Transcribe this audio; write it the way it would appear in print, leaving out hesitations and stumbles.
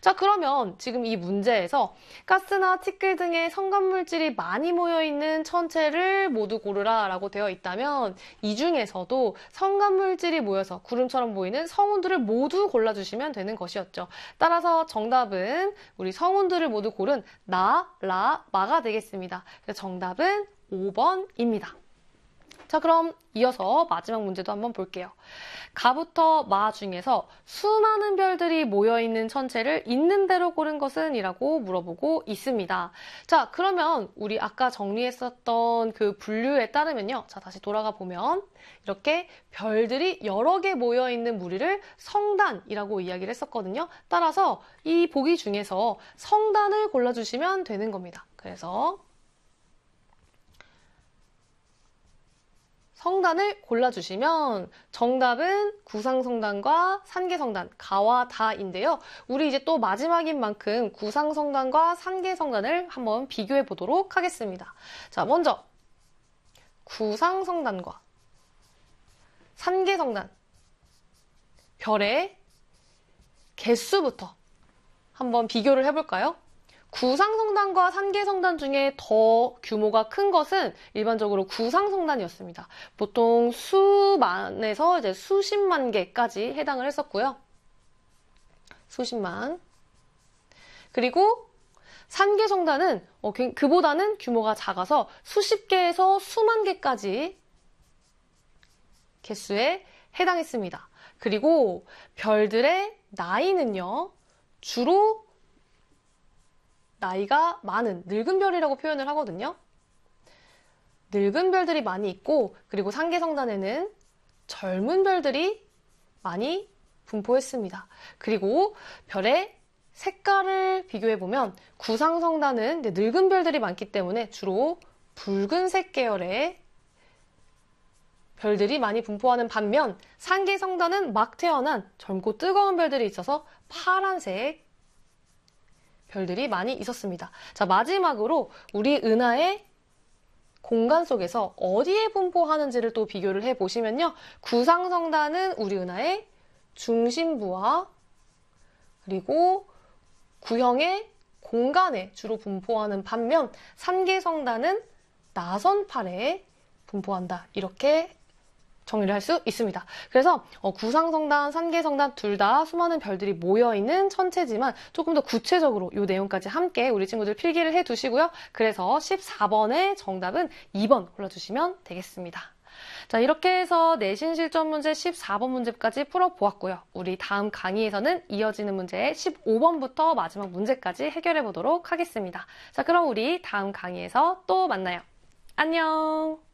자, 그러면 지금 이 문제에서 가스나 티끌 등의 성간물질이 많이 모여있는 천체를 모두 고르라 라고 되어 있다면 이 중에서도 성간물질이 모여서 구름처럼 보이는 성운들을 모두 골라주시면 되는 것이었죠. 따라서 정답은 우리 성운들을 모두 고른 나, 라, 마가 되겠습니다. 그래서 정답은 5번입니다. 자, 그럼 이어서 마지막 문제도 한번 볼게요. 가부터 마 중에서 수많은 별들이 모여있는 천체를 있는 대로 고른 것은? 이라고 물어보고 있습니다. 자, 그러면 우리 아까 정리했었던 그 분류에 따르면요. 자, 다시 돌아가 보면 이렇게 별들이 여러 개 모여있는 무리를 성단이라고 이야기를 했었거든요. 따라서 이 보기 중에서 성단을 골라주시면 되는 겁니다. 그래서 성단을 골라주시면 정답은 구상성단과 산계성단, 가와 다인데요. 우리 이제 또 마지막인 만큼 구상성단과 산계성단을 한번 비교해 보도록 하겠습니다. 자, 먼저 구상성단과 산계성단, 별의 개수부터 한번 비교를 해볼까요? 구상성단과 산계성단 중에 더 규모가 큰 것은 일반적으로 구상성단이었습니다. 보통 수만에서 이제 수십만 개까지 해당을 했었고요. 수십만. 그리고 산계성단은 그보다는 규모가 작아서 수십 개에서 수만 개까지 개수에 해당했습니다. 그리고 별들의 나이는요, 주로 나이가 많은 늙은 별이라고 표현을 하거든요. 늙은 별들이 많이 있고, 그리고 산계성단에는 젊은 별들이 많이 분포했습니다. 그리고 별의 색깔을 비교해보면 구상성단은 늙은 별들이 많기 때문에 주로 붉은색 계열의 별들이 많이 분포하는 반면 산계성단은 막 태어난 젊고 뜨거운 별들이 있어서 파란색 별들이 많이 있었습니다. 자, 마지막으로 우리 은하의 공간 속에서 어디에 분포하는지를 또 비교를 해보시면요. 구상성단은 우리 은하의 중심부와 그리고 구형의 공간에 주로 분포하는 반면 산계성단은 나선팔에 분포한다. 이렇게 정리를 할 수 있습니다. 그래서 구상성단, 산계성단 둘 다 수많은 별들이 모여있는 천체지만 조금 더 구체적으로 이 내용까지 함께 우리 친구들 필기를 해두시고요. 그래서 14번의 정답은 2번 골라주시면 되겠습니다. 자, 이렇게 해서 내신 실전 문제 14번 문제까지 풀어보았고요. 우리 다음 강의에서는 이어지는 문제 15번부터 마지막 문제까지 해결해 보도록 하겠습니다. 자, 그럼 우리 다음 강의에서 또 만나요. 안녕!